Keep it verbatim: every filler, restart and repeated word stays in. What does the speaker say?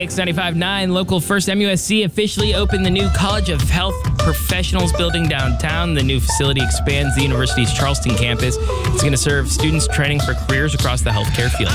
X ninety-five point nine local First M U S C officially opened the new College of Health Professionals building downtown. The new facility expands the university's Charleston campus. It's going to serve students training for careers across the healthcare field.